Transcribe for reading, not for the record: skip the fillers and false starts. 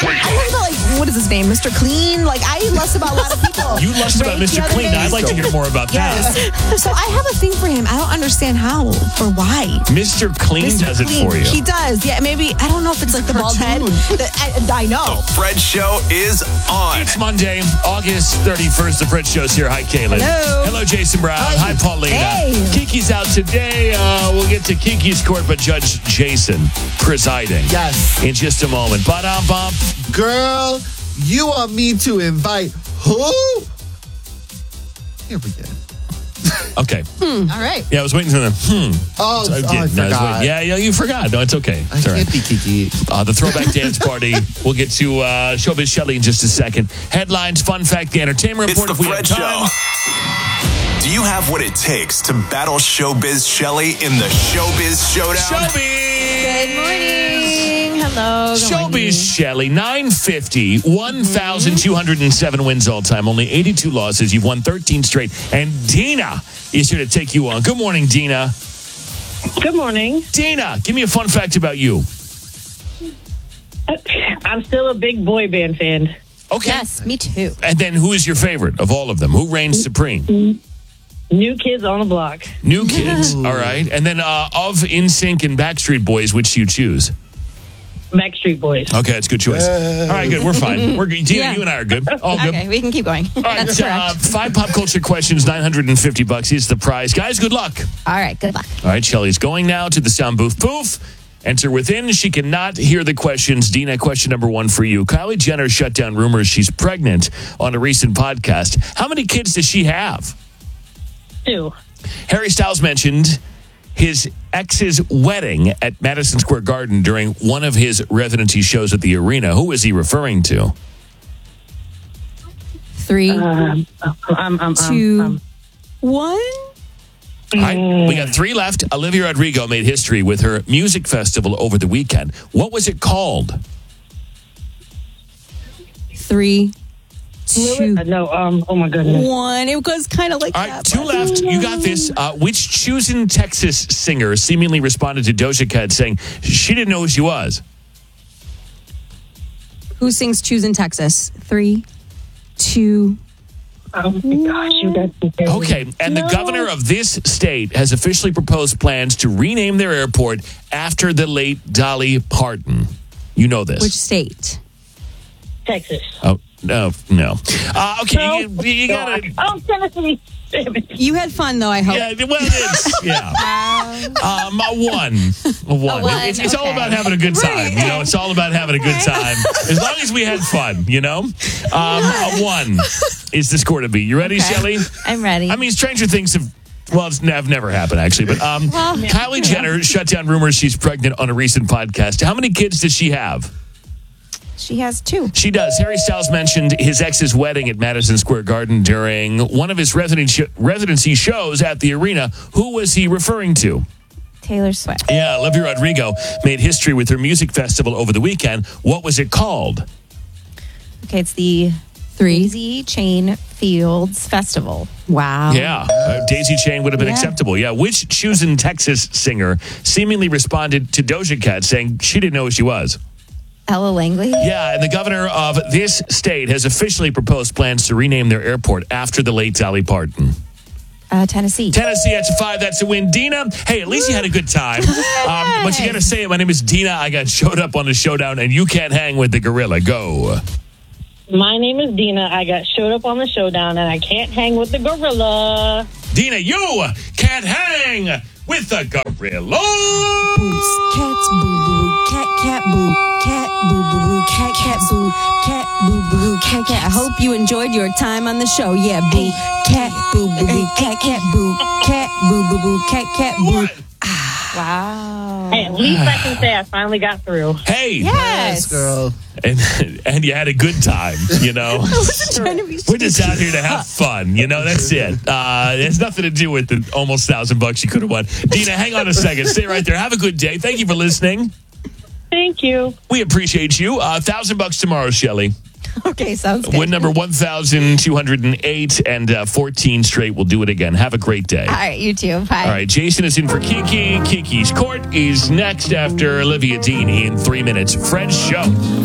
what is his name? Mr. Clean? I lust about a lot of people. You lust about Mr. Clean. I'd like to hear more about that. So I have a thing for him. I don't understand how or why. Mr. Clean does it for you. He does. Yeah, maybe. I don't know if it's the bald head. I know. The Fred Show is on. It's Monday, August 31st. The Fred Show's here. Hi, Kaylin. Hello, Jason Brown. Hi, Paulina. Hey. Kiki's out today. We'll get to Kiki's court, but Judge Jason presiding. Yes. In just a moment. Ba-dum-bum. Girl, you want me to invite who? Here we go. Okay. All right. Yeah, I was waiting for the Oh, So I no, forgot. Yeah, you forgot. No, it's okay. I It's all right. can't be Kiki. The Throwback Dance Party. We'll get to Showbiz Shelley in just a second. Headlines, fun fact, the entertainment It's report the if we have Fred time. Show. Do you have what it takes to battle Showbiz Shelley in the Showbiz Showdown? Showbiz! Good morning. Hello. Good morning. Showbiz Shelley, 950, 1,207 wins all time, only 82 losses. You've won 13 straight. And Dina is here to take you on. Good morning, Dina. Good morning. Dina, give me a fun fact about you. I'm still a big boy band fan. Okay. Yes, me too. And then who is your favorite of all of them? Who reigns supreme? New Kids on the Block. New Kids. All right. And then of NSYNC and Backstreet Boys, which do you choose? Backstreet Boys. Okay, that's a good choice. All right, good. We're fine. We're good. Dina, you and I are good. All good. Okay, we can keep going. All right, That's correct. 5 pop culture questions, $950 is the prize. Guys, good luck. All right, good luck. All right, Shelley's going now to the sound booth. Poof. Enter within. She cannot hear the questions. Dina, question number 1 for you. Kylie Jenner shut down rumors she's pregnant on a recent podcast. How many kids does she have? 2. Harry Styles mentioned his ex's wedding at Madison Square Garden during one of his residency shows at the arena. Who is he referring to? 3, 2, 1. All right, we got 3 left. Olivia Rodrigo made history with her music festival over the weekend. What was it called? 3, 2, No, oh my goodness. 1. It was kind of like All that. right, 2 left. You got this. Which Choosing Texas singer seemingly responded to Doja Cat saying she didn't know who she was? Who sings Choosing Texas? 3, 2. Oh my gosh, you got me there. Okay, and the governor of this state has officially proposed plans to rename their airport after the late Dolly Parton. You know this. Which state? Texas. Oh, no. Okay, you got to... Oh, Tennessee. You had fun, though, I hope. Yeah, well, it's... Yeah. A 1. It's all about having a good time. You know, it's all about having a good time. As long as we had fun, you know? A 1 is the score to beat. You ready, Shelley? I'm ready. I mean, stranger things have... Well, it's never happened, actually. But Kylie Jenner shut down rumors she's pregnant on a recent podcast. How many kids does she have? She has 2. She does. Harry Styles mentioned his ex's wedding at Madison Square Garden during one of his residency shows at the arena. Who was he referring to? Taylor Swift. Yeah, Olivia Rodrigo made history with her music festival over the weekend. What was it called? Okay, it's the 3. Daisy Chain Fields Festival. Wow. Yeah, Daisy Chain would have been acceptable. Yeah, which Choosing Texas singer seemingly responded to Doja Cat saying she didn't know who she was? Ella Langley. Yeah, and the governor of this state has officially proposed plans to rename their airport after the late Dolly Parton. Tennessee. Tennessee, that's a 5. That's a win. Dina, hey, at least you had a good time. But you got to say it. My name is Dina. I got showed up on the showdown, and you can't hang with the gorilla. Go. My name is Dina. I got showed up on the showdown, and I can't hang with the gorilla. Dina, you can't hang with the gorilla. Boots, cats, boo, boo, cat, boo, cat, boo, boo, boo, cat, boo, cat, boo, boo, boo, cat. I hope you enjoyed your time on the show. Yeah, boo, cat, boo, boo, boo, cat, boo, cat, boo, boo, boo, cat, boo. Wow. Hey, at least I can say I finally got through. Hey. Yes. Girl. And you had a good time, you know. We're just out here to have fun, you know. That's it. It has nothing to do with the almost $1,000 you could have won. Dina, hang on a second. Stay right there. Have a good day. Thank you for listening. Thank you. We appreciate you. $1,000 tomorrow, Shelley. Okay, sounds good. Win number 1,208 and 14 straight. We'll do it again. Have a great day. All right, you too. Bye. All right, Jason is in for Kiki. Kiki's Court is next after Olivia Dean in 3 minutes. Fred's Show.